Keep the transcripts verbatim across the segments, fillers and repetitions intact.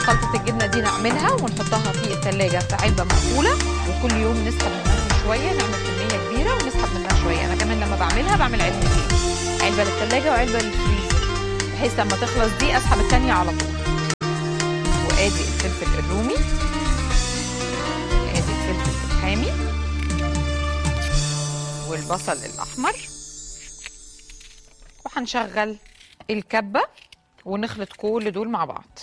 خلطة الجبنة دي نعملها ونحطها في الثلاجة في علبة مقفولة، وكل يوم نسحب منها شوية، نعمل كمية كبيرة ونسحب منها شوية. أنا كمان لما بعملها بعمل علبتين، علبة للثلاجة وعلبة للفريزر، بحيث لما تخلص دي أسحب التانية على طول. وآدي الفلفل الرومي، آدي الفلفل الحامي والبصل الأحمر، وهنشغل الكبة ونخلط كل دول مع بعض.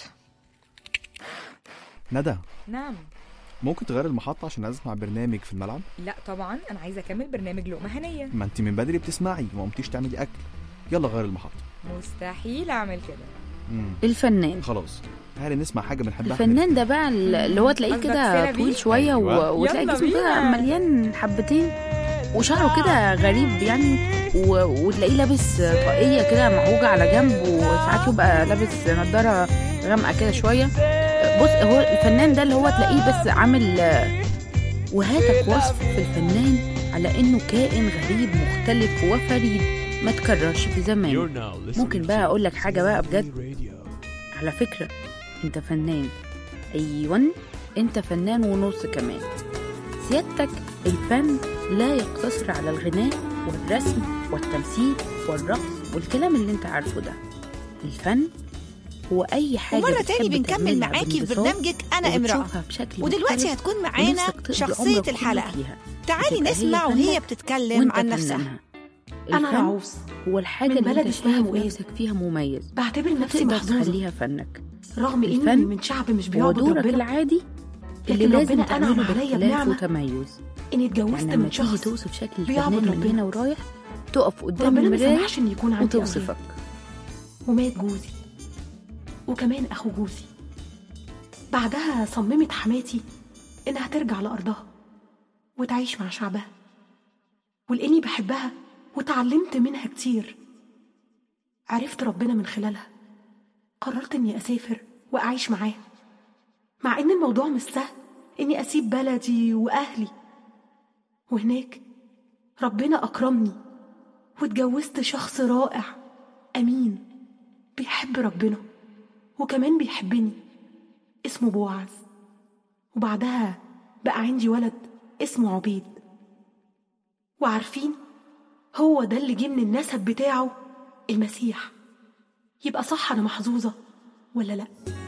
ندى. نعم. ممكن تغير المحطة عشان اسمع برنامج في الملعب؟ لا طبعا، انا عايزه اكمل برنامج لقمة هنية. ما انت من بدري بتسمعي وما قمتيش تعملي اكل. يلا غير المحطة. مستحيل اعمل كده. مم. الفنان خلاص تعالي نسمع حاجة بنحبها. الفنان ده بقى اللي هو تلاقيه كده طويل شوية أيوة. وتلاقي جسمه كده مليان حبتين وشعره كده غريب يعني، و... وتلاقيه لابس طاقية كده معوجة على جنب، وساعات يبقى لابس نظارة غامقة كده شوية. بص، هو الفنان ده اللي هو تلاقيه بس عامل، وهاتك وصف في الفنان على انه كائن غريب مختلف وفريد ما تكررش في زمان. ممكن بقى اقول لك حاجة بقى بجد، على فكرة انت فنان. ايوان انت فنان ونص كمان. سيادتك الفن لا يقتصر على الغناء والرسم والتمثيل والرقص والكلام اللي انت عارفه ده. الفن هو اي حاجة. ومرة تاني بنكمل معاكي في برنامجك أنا امرأة، ودلوقتي هتكون معانا شخصية الحلقة. تعالي نسمع وهي بتتكلم عن نفسها. أنا رعوس، هو الحاجة اللي انت شايف نفسك فيها مميز، بعتبر نفسي محظوظة تخليها فنك، رغم إني من شعب مش بيعبد ربنا. ودورك العادي اللي لازم تعمله باختلاف وتميز. إني اتجوزت يعني من شخص توصف شكل الفنان من هنا ورايح، تقف قدام المراية وتوصفك. ومات جوزي وكمان أخو جوزي. بعدها صممت حماتي إنها ترجع لأرضها وتعيش مع شعبها، ولأني بحبها وتعلمت منها كتير، عرفت ربنا من خلالها. قررت إني أسافر وأعيش معاه، مع إن الموضوع مش سهل إني أسيب بلدي وأهلي. وهناك ربنا أكرمني واتجوزت شخص رائع أمين بيحب ربنا وكمان بيحبني، اسمه بوعز. وبعدها بقى عندي ولد اسمه عبيد. وعارفين هو ده اللي جه من النسب بتاعه المسيح. يبقى صح أنا محظوظة ولا لأ؟